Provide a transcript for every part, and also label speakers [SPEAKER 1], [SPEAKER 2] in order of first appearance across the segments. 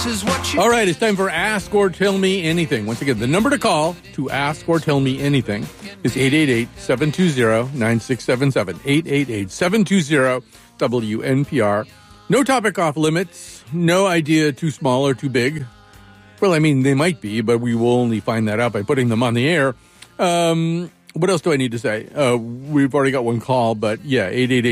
[SPEAKER 1] this is what you...
[SPEAKER 2] All right, it's time for Ask or Tell Me Anything. Once again, the number to call to ask or tell me anything is 888-720-9677. 888-720-WNPR. No topic off limits. No idea too small or too big. Well, I mean, they might be, but we will only find that out by putting them on the air. What else do I need to say? We've already got one call, but yeah,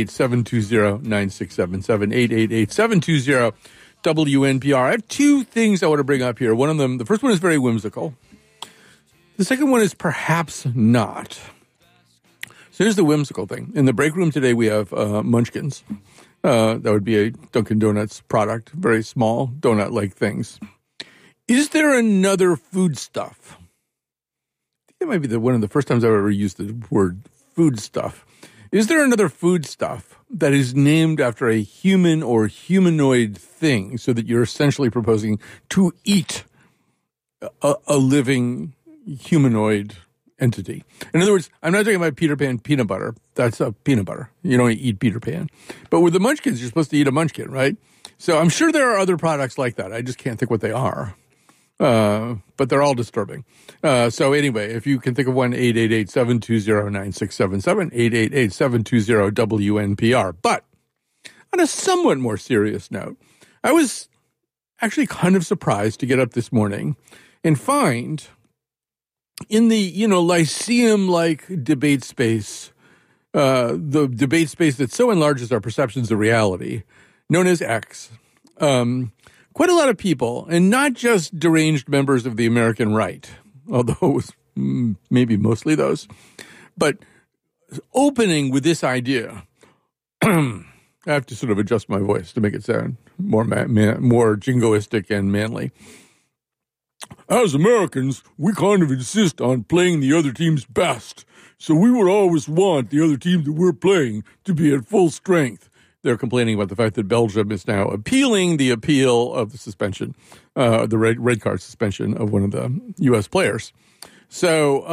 [SPEAKER 2] 888-720-9677, 888-720-WNPR. I have two things I want to bring up here. One of them, the first one is very whimsical. The second one is perhaps not. So here's the whimsical thing. In the break room today, we have Munchkins. That would be a Dunkin' Donuts product, very small donut-like things. Is there another foodstuff? It might be one of the first times I've ever used the word foodstuff. Is there another foodstuff that is named after a human or humanoid thing so that you're essentially proposing to eat a living humanoid entity? In other words, I'm not talking about Peter Pan peanut butter. That's a peanut butter. You don't eat Peter Pan. But with the Munchkins, you're supposed to eat a Munchkin, right? So I'm sure there are other products like that. I just can't think what they are. But they're all disturbing. So anyway, if you can think of one, 888-720-9677, 888-720-WNPR. But on a somewhat more serious note, I was actually kind of surprised to get up this morning and find in the, Lyceum-like debate space, the debate space that so enlarges our perceptions of reality, known as X, quite a lot of people, and not just deranged members of the American right, although it was maybe mostly those, but opening with this idea. I have to sort of adjust my voice to make it sound more jingoistic and manly. As Americans, we kind of insist on playing the other team's best, so we would always want the other team that we're playing to be at full strength. They're complaining about the fact that Belgium is now appealing the appeal of the suspension, the red card suspension of one of the U.S. players. So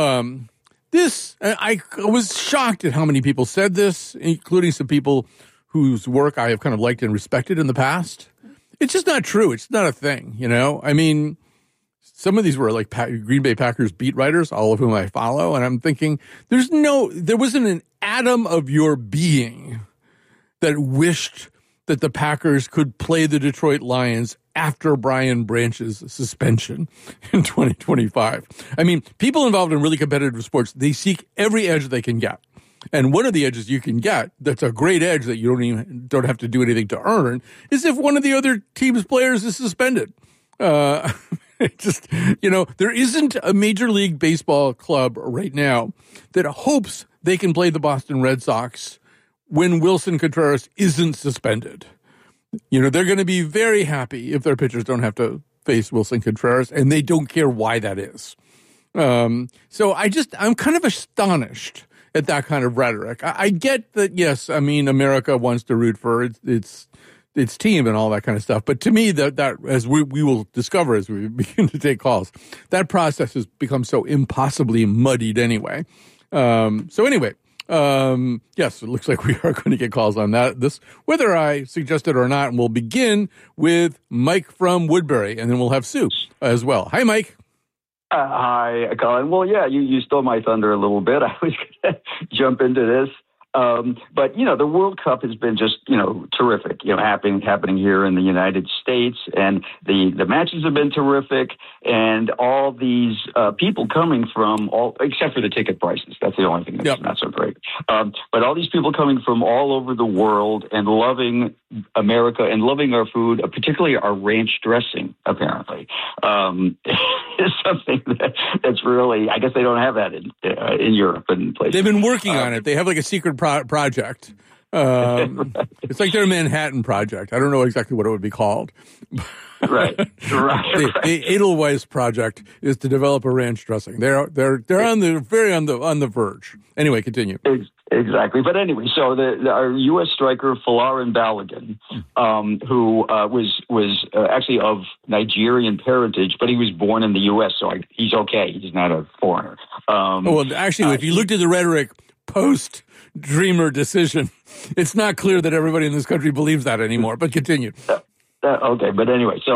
[SPEAKER 2] I was shocked at how many people said this, including some people whose work I have kind of liked and respected in the past. It's just not true. It's not a thing, I mean, some of these were like Green Bay Packers beat writers, all of whom I follow, and I'm thinking there wasn't an atom of your being that wished that the Packers could play the Detroit Lions after Brian Branch's suspension in 2025. I mean, people involved in really competitive sports, they seek every edge they can get. And one of the edges you can get that's a great edge that you don't have to do anything to earn is if one of the other team's players is suspended. There isn't a Major League Baseball club right now that hopes they can play the Boston Red Sox when Wilson Contreras isn't suspended. They're going to be very happy if their pitchers don't have to face Wilson Contreras, and they don't care why that is. So I'm kind of astonished at that kind of rhetoric. I get that, yes, I mean, America wants to root for its team and all that kind of stuff. But to me, that as we will discover as we begin to take calls, that process has become so impossibly muddied anyway. Yes, it looks like we are going to get calls on that. Whether I suggest it or not, and we'll begin with Mike from Woodbury, and then we'll have Sue as well. Hi, Mike.
[SPEAKER 3] Hi, Colin. Well, yeah, you stole my thunder a little bit. I was going to jump into this. But, the World Cup has been just, terrific, happening here in the United States. And the matches have been terrific. And all these people coming from except for the ticket prices. That's the only thing that's not so great. But all these people coming from all over the world and loving America and loving our food, particularly our ranch dressing, apparently, is something that's really, I guess they don't have that in Europe and places.
[SPEAKER 2] They've been working on it. They have like a secret project. It's like their Manhattan Project. I don't know exactly what it would be called.
[SPEAKER 3] Right.
[SPEAKER 2] The Edelweiss Project is to develop a ranch dressing. They're on the verge. Anyway, continue.
[SPEAKER 3] Exactly. But anyway, so our U.S. striker Folarin Balogun, who was actually of Nigerian parentage, but he was born in the U.S., so he's okay. He's not a foreigner.
[SPEAKER 2] If you looked at the rhetoric post-Dreamer decision, it's not clear that everybody in this country believes that anymore, but continue.
[SPEAKER 3] Okay, but anyway, so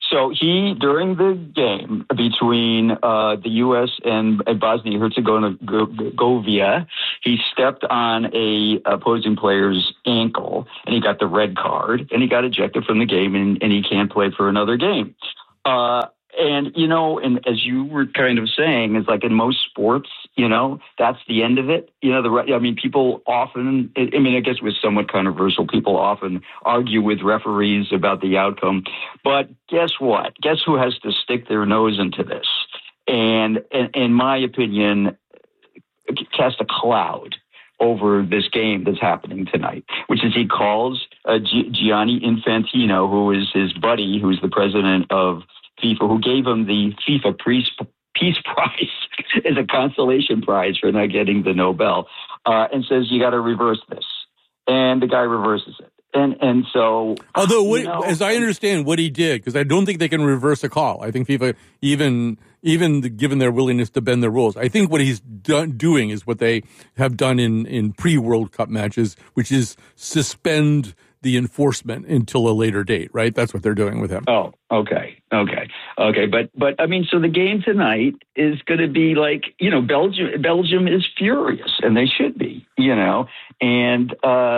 [SPEAKER 3] So during the game between the U.S. and Bosnia-Herzegovina, he stepped on a opposing player's ankle, and he got the red card, and he got ejected from the game, and he can't play for another game. And as you were kind of saying, it's like in most sports, that's the end of it. People often, I guess it was somewhat controversial. People often argue with referees about the outcome. But guess what? Guess who has to stick their nose into this? And in my opinion, cast a cloud over this game that's happening tonight, which is he calls Gianni Infantino, who is his buddy, who's the president of FIFA, who gave him the FIFA Peace Prize as a consolation prize for not getting the Nobel, and says, you got to reverse this. And the guy reverses it. And so...
[SPEAKER 2] Although, as I understand what he did, because I don't think they can reverse a call. I think FIFA, even given their willingness to bend their rules, I think what he's doing is what they have done in pre-World Cup matches, which is suspend the enforcement until a later date, right? That's what they're doing with him.
[SPEAKER 3] Oh, okay. But so the game tonight is going to be like, Belgium is furious, and they should be, and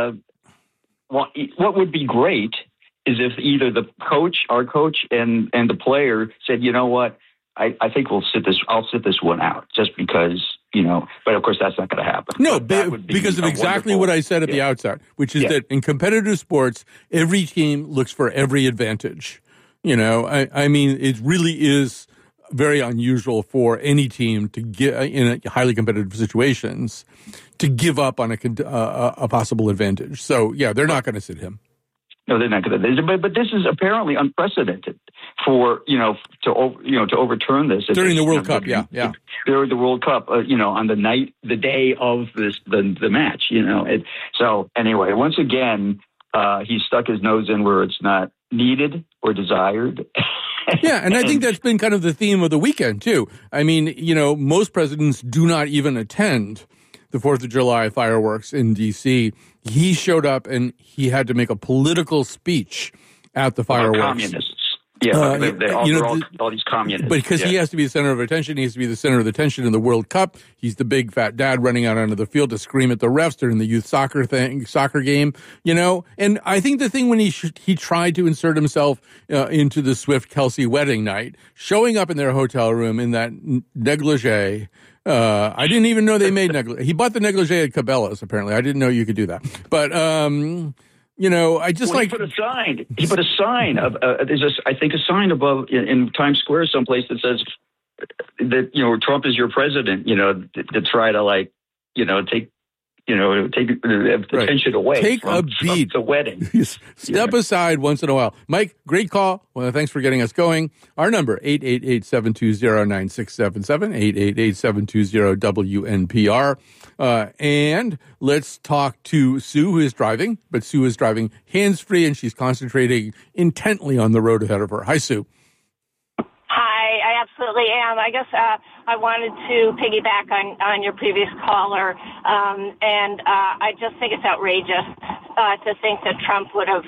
[SPEAKER 3] what would be great is if either the coach, our coach, and the player said, you know what, I think I'll sit this one out just because, but of course that's not going to happen.
[SPEAKER 2] No, because of exactly what I said at the outset, which is that in competitive sports, every team looks for every advantage. It really is very unusual for any team to get in highly competitive situations to give up on a possible advantage. So yeah, they're not going to sit him.
[SPEAKER 3] No, they're not going to. But this is apparently unprecedented for to overturn this
[SPEAKER 2] during the World Cup. Yeah.
[SPEAKER 3] During the World Cup, on the day of the match. So anyway, once again, he stuck his nose in where it's not needed or desired.
[SPEAKER 2] Yeah, and I think that's been kind of the theme of the weekend too. Most presidents do not even attend the 4th of July fireworks in D.C. He showed up and he had to make a political speech at the fireworks.
[SPEAKER 3] Communists. Yeah, they're all these communists.
[SPEAKER 2] But because he has to be the center of attention, he has to be the center of attention in the World Cup. He's the big fat dad running out onto the field to scream at the refs during the youth soccer game, And I think the thing when he tried to insert himself into the Swift-Kelsey wedding night, showing up in their hotel room in that negligee. I didn't even know they made negligee. He bought the negligee at Cabela's, apparently. I didn't know you could do that. But, I just
[SPEAKER 3] he put a sign. He put a sign of, there's a sign above in Times Square someplace that says that, Trump is your president, to try to take attention away.
[SPEAKER 2] Take a beat.
[SPEAKER 3] The wedding.
[SPEAKER 2] Step aside once in a while. Mike, great call. Well, thanks for getting us going. Our number, 888-720-9677, 888-720-WNPR. And let's talk to Sue, who is driving, but Sue is driving hands-free, and she's concentrating intently on the road ahead of her. Hi, Sue.
[SPEAKER 1] I absolutely am. I guess I wanted to piggyback on your previous caller, and I just think it's outrageous to think that Trump would have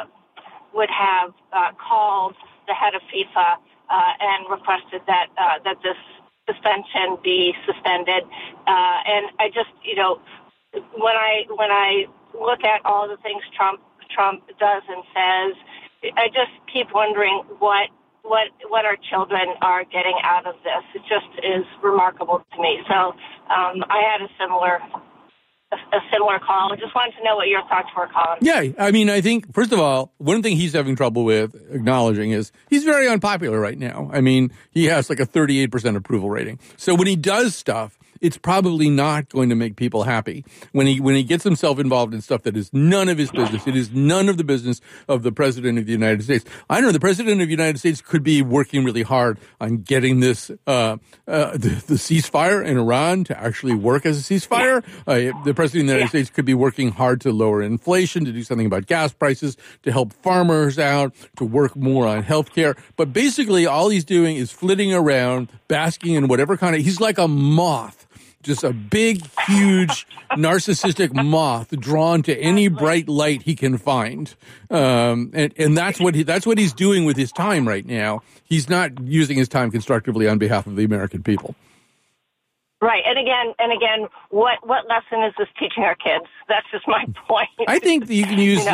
[SPEAKER 1] called the head of FIFA and requested that this suspension be suspended. And I just, when I look at all the things Trump does and says, I just keep wondering what our children are getting out of this. It just is remarkable to me. So I had a similar call. I just wanted to know what your thoughts were, Colin.
[SPEAKER 2] Yeah, I think, first of all, one thing he's having trouble with acknowledging is he's very unpopular right now. He has like a 38% approval rating. So when he does stuff, it's probably not going to make people happy. When he gets himself involved in stuff that is none of his business, it is none of the business of the President of the United States. I know the President of the United States could be working really hard on getting this the ceasefire in Iran to actually work as a ceasefire. The President of the United States could be working hard to lower inflation, to do something about gas prices, to help farmers out, to work more on health care. But basically all he's doing is flitting around, basking in whatever kind of, he's like a moth just a big, huge, narcissistic moth drawn to any bright light he can find. And that's what he's doing with his time right now. He's not using his time constructively on behalf of the American people.
[SPEAKER 1] Right. And again, what lesson is this teaching our kids? That's just my point.
[SPEAKER 2] I think that you can use,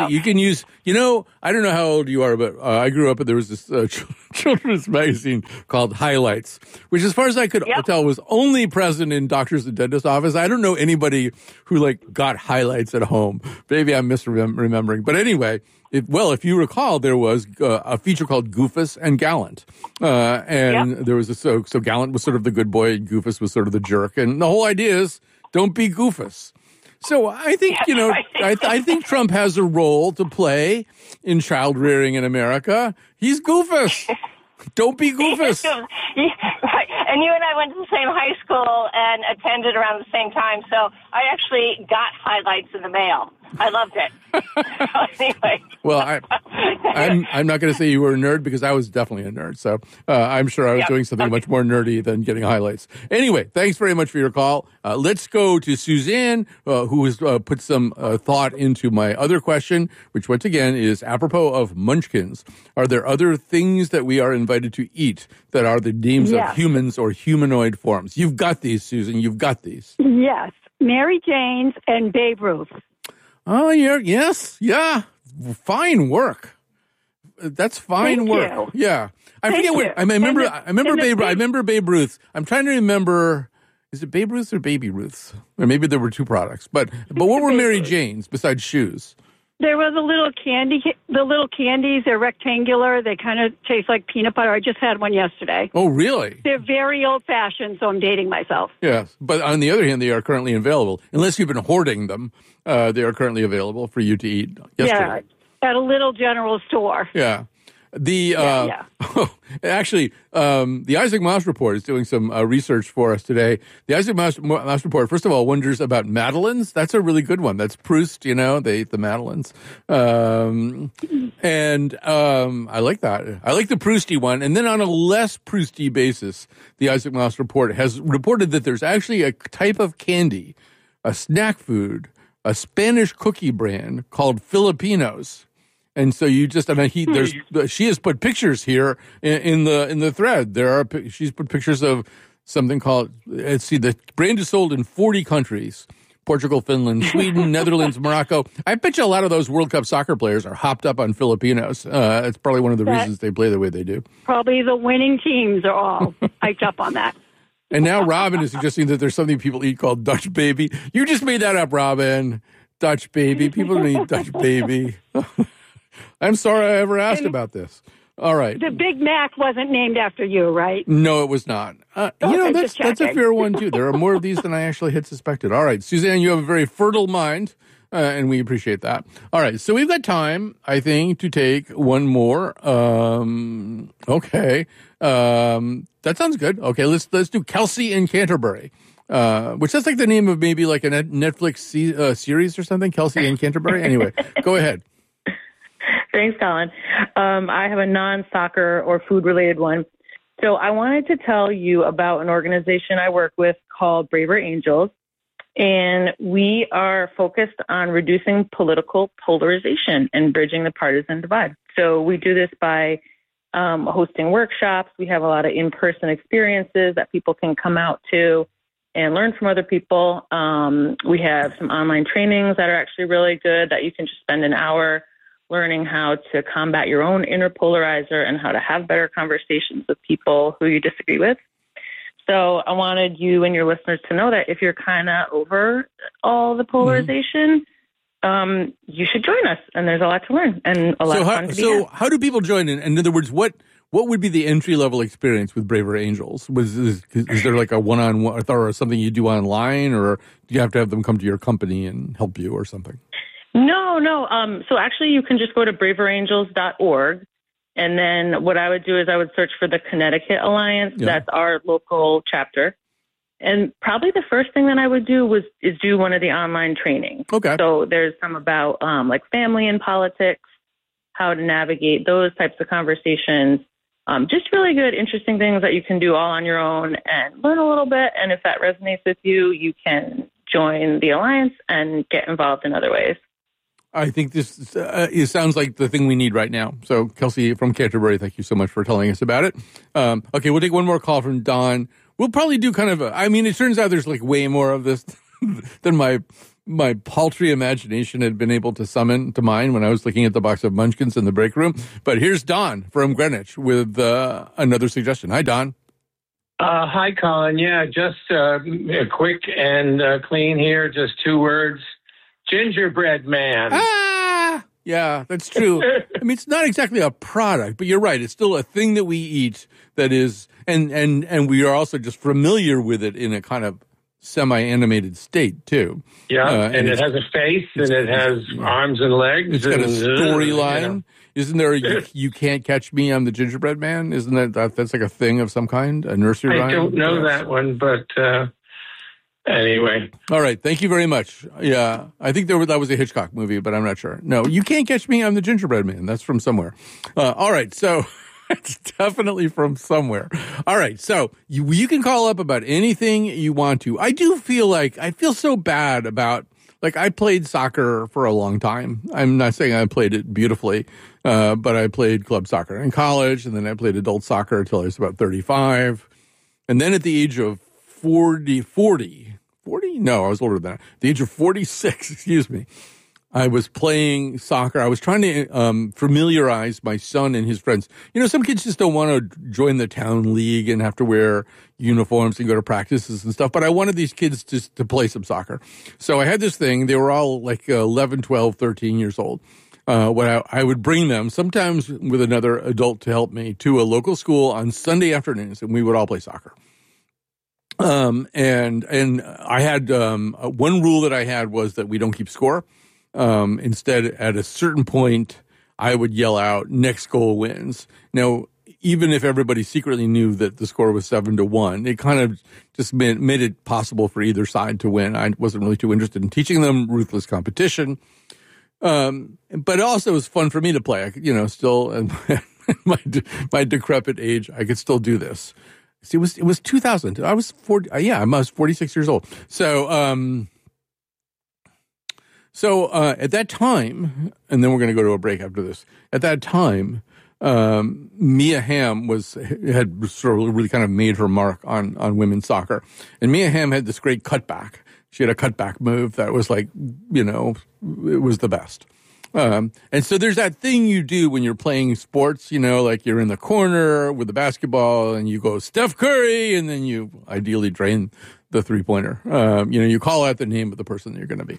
[SPEAKER 2] I don't know how old you are, but I grew up and there was this children's magazine called Highlights, which as far as I could tell was only present in doctors and dentists' office. I don't know anybody who got Highlights at home. Maybe I'm misremembering. But anyway, if you recall, there was a feature called Goofus and Gallant. There was so Gallant was sort of the good boy, and Goofus was sort of the jerk. And the whole idea is don't be Goofus. So I think, I think Trump has a role to play in child rearing in America. He's Goofus. Don't be Goofus.
[SPEAKER 1] Right. And you and I went to the same high school and attended around the same time. So I actually got Highlights in the mail. I loved it. So anyway.
[SPEAKER 2] Well, I'm not going to say you were a nerd because I was definitely a nerd. So I'm sure I was doing something much more nerdy than getting Highlights. Anyway, thanks very much for your call. Let's go to Suzanne, who has put some thought into my other question, which once again is apropos of munchkins. Are there other things that we are invited to eat that are the names of humans or humanoid forms? You've got these, Susan. You've got these.
[SPEAKER 4] Yes. Mary Jane's and Babe Ruth.
[SPEAKER 2] Oh, yes. Yeah. Fine work. That's fine
[SPEAKER 4] Thank
[SPEAKER 2] work.
[SPEAKER 4] You.
[SPEAKER 2] Yeah. I forget what I remember Babe Ruth. I'm trying to remember, is it Babe Ruth or Baby Ruth's? Or maybe there were two products. But what were Mary Jane's besides shoes?
[SPEAKER 4] There were the little candies. They're rectangular. They kind of taste like peanut butter. I just had one yesterday.
[SPEAKER 2] Oh, really?
[SPEAKER 4] They're very old-fashioned, so I'm dating myself.
[SPEAKER 2] Yes. But on the other hand, they are currently available. Unless you've been hoarding them, they are currently available for you to eat yesterday.
[SPEAKER 4] Yeah, at a little general store.
[SPEAKER 2] Yeah. Actually, the Isaac Mouse Report is doing some research for us today. The Isaac Mouse Report, first of all, wonders about Madeleines. That's a really good one. That's Proust, they ate the Madeleines. I like that. I like the Prousty one. And then on a less Prousty basis, the Isaac Mouse Report has reported that there's actually a type of candy, a snack food, a Spanish cookie brand called Filipinos. And so she has put pictures here in the thread. She's put pictures of something called, the brand is sold in 40 countries: Portugal, Finland, Sweden, Netherlands, Morocco. I bet you a lot of those World Cup soccer players are hopped up on Filipinos. It's probably one of the reasons they play the way they do.
[SPEAKER 4] Probably the winning teams are all hyped up on that.
[SPEAKER 2] And now Robin is suggesting that there's something people eat called Dutch Baby. You just made that up, Robin. Dutch Baby. People don't eat Dutch Baby. I'm sorry I ever asked about this. All right.
[SPEAKER 4] The Big Mac wasn't named after you, right?
[SPEAKER 2] No, it was not. That's a fair one, too. There are more of these than I actually had suspected. All right. Suzanne, you have a very fertile mind, and we appreciate that. All right. So we've got time, I think, to take one more. Okay. That sounds good. Okay. Let's do Kelsey in Canterbury. Which sounds like the name of maybe like a Netflix series or something. Kelsey in Canterbury. Anyway, go ahead.
[SPEAKER 5] Thanks, Colin. I have a non-soccer or food-related one. So I wanted to tell you about an organization I work with called Braver Angels, and we are focused on reducing political polarization and bridging the partisan divide. So we do this by hosting workshops. We have a lot of in-person experiences that people can come out to and learn from other people. We have some online trainings that are actually really good that you can just spend an hour learning how to combat your own inner polarizer and how to have better conversations with people who you disagree with. So I wanted you and your listeners to know that if you're kind of over all the polarization, you should join us. And there's a lot to learn and a lot of fun to be had.
[SPEAKER 2] So how do people join in? In other words, what would be the entry-level experience with Braver Angels? Is there like a one-on-one or something you do online, or do you have to have them come to your company and help you or something?
[SPEAKER 5] No. So actually, you can just go to braverangels.org. And then what I would do is I would search for the Connecticut Alliance. Yeah. That's our local chapter. And probably the first thing that I would do is do one of the online trainings.
[SPEAKER 2] Okay.
[SPEAKER 5] So there's some about like family and politics, how to navigate those types of conversations. Just really good, interesting things that you can do all on your own and learn a little bit. And if that resonates with you, you can join the Alliance and get involved in other ways.
[SPEAKER 2] I think this it sounds like the thing we need right now. So, Kelsey from Canterbury, thank you so much for telling us about it. Okay, we'll take one more call from Don. We'll probably do kind of it turns out there's like way more of this than my paltry imagination had been able to summon to mind when I was looking at the box of Munchkins in the break room. But here's Don from Greenwich with another suggestion. Hi, Don.
[SPEAKER 6] Hi, Colin. Yeah, just quick and clean here. Just 2 words. Gingerbread man.
[SPEAKER 2] Yeah, that's true. I mean, it's not exactly a product, but you're right. It's still a thing that we eat that is, and we are also just familiar with it in a kind of semi-animated state, too.
[SPEAKER 6] Yeah, and it has a face, and it has arms and legs.
[SPEAKER 2] It's got a storyline. Isn't there you Can't Catch Me, I'm the Gingerbread Man? Isn't that's like a thing of some kind, a nursery rhyme?
[SPEAKER 6] I don't know that one, but anyway.
[SPEAKER 2] All right, thank you very much. Yeah, I think that was a Hitchcock movie, but I'm not sure. No, You Can't Catch Me, I'm the Gingerbread Man. That's from somewhere. All right, so... It's definitely from somewhere. All right. So you can call up about anything you want to. I feel so bad about, like, I played soccer for a long time. I'm not saying I played it beautifully, but I played club soccer in college, and then I played adult soccer until I was about 35. And then at the age of 40? No, I was older than that. At the age of 46, excuse me. I was playing soccer. I was trying to familiarize my son and his friends. You know, some kids just don't want to join the town league and have to wear uniforms and go to practices and stuff. But I wanted these kids to play some soccer. So I had this thing. They were all like 11, 12, 13 years old. When I would bring them, sometimes with another adult to help me, to a local school on Sunday afternoons, and we would all play soccer. And I had one rule that I had was that we don't keep score. Instead, at a certain point, I would yell out, "Next goal wins." Now, even if everybody secretly knew that the score was 7-1, it kind of just made it possible for either side to win. I wasn't really too interested in teaching them ruthless competition. But also it was fun for me to play. Still at my decrepit age, I could still do this. See, it was 2000. I was 40. Yeah, I was 46 years old. So at that time, and then we're going to go to a break after this. At that time, Mia Hamm had sort of really kind of made her mark on women's soccer, and Mia Hamm had this great cutback. She had a cutback move that was like, it was the best. And so there's that thing you do when you're playing sports, like you're in the corner with the basketball and you go Steph Curry, and then you ideally drain the 3-pointer. You call out the name of the person that you're going to be.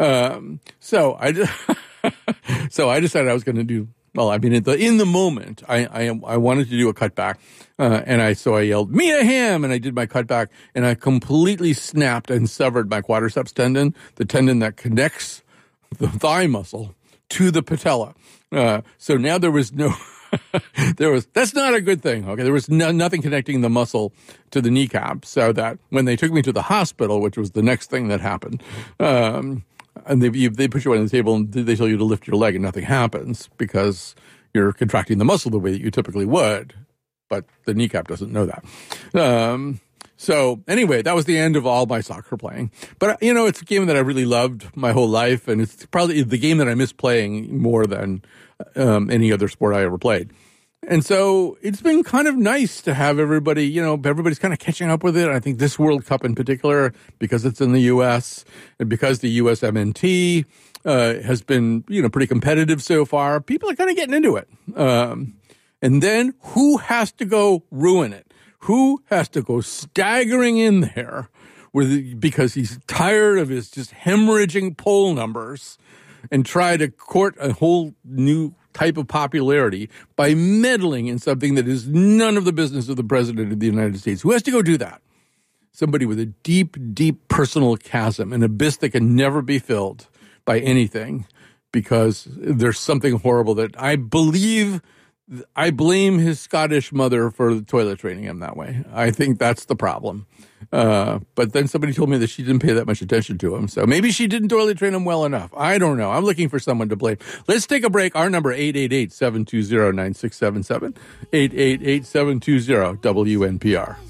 [SPEAKER 2] So I decided I was going to do, in the moment, I wanted to do a cutback. So I yelled, "Mia Hamm!" And I did my cutback, and I completely snapped and severed my quadriceps tendon, the tendon that connects the thigh muscle to the patella. So now there was no... that's not a good thing. Okay. There was nothing connecting the muscle to the kneecap, so that when they took me to the hospital, which was the next thing that happened, and they put you on the table and they tell you to lift your leg, and nothing happens because you're contracting the muscle the way that you typically would, but the kneecap doesn't know that. So anyway, that was the end of all my soccer playing. But, it's a game that I really loved my whole life, and it's probably the game that I miss playing more than any other sport I ever played. And so it's been kind of nice to have everybody, everybody's kind of catching up with it. I think this World Cup in particular, because it's in the U.S. and because the USMNT has been, pretty competitive so far, people are kind of getting into it. And then who has to go ruin it? Who has to go staggering in there because he's tired of his just hemorrhaging poll numbers and try to court a whole new type of popularity by meddling in something that is none of the business of the president of the United States? Who has to go do that? Somebody with a deep, deep personal chasm, an abyss that can never be filled by anything, because there's something horrible that I blame his Scottish mother for toilet training him that way. I think that's the problem. But then somebody told me that she didn't pay that much attention to him. So maybe she didn't toilet train him well enough. I don't know. I'm looking for someone to blame. Let's take a break. Our number, 888-720-9677. 888-720-WNPR.